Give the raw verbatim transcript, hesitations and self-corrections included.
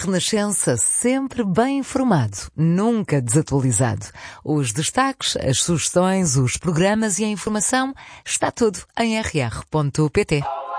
Renascença, sempre bem informado, nunca desatualizado. Os destaques, as sugestões, os programas e a informação, está tudo em r r ponto p t.